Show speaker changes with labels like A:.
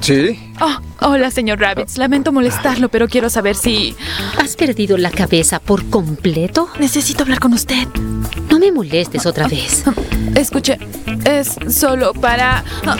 A: ¿Sí?
B: Oh, hola, señor Rabbids. Lamento molestarlo, pero quiero saber si...
C: ¿Has perdido la cabeza por completo?
B: Necesito hablar con usted.
C: No me molestes otra vez.
B: Escuche, es solo para...